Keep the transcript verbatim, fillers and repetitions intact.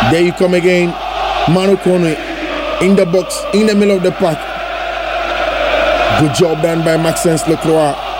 There you come again. Manu Kone in the box, in the middle of the pack. Good job done by Maxence Leclerc.